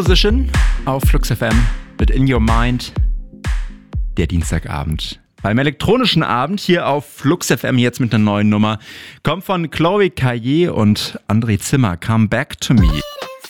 Position auf Flux FM mit In Your Mind, der Dienstagabend. Beim elektronischen Abend hier auf Flux FM jetzt mit einer neuen Nummer. Kommt von Chloe Caillé und André Zimmer, Come Back to Me.